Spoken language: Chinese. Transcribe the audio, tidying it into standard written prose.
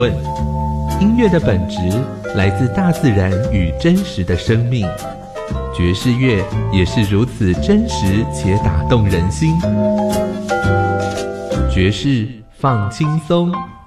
问：音乐的本质来自大自然与真实的生命，爵士乐也是如此真实且打动人心。爵士放轻松。